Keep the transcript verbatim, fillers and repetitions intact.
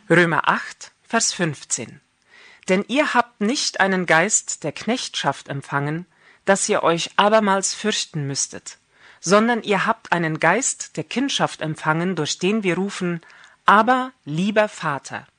Römer acht, Vers fünfzehn. Denn ihr habt nicht einen Geist der Knechtschaft empfangen, dass ihr euch abermals fürchten müsstet, sondern ihr habt einen Geist der Kindschaft empfangen, durch den wir rufen, aber lieber Vater.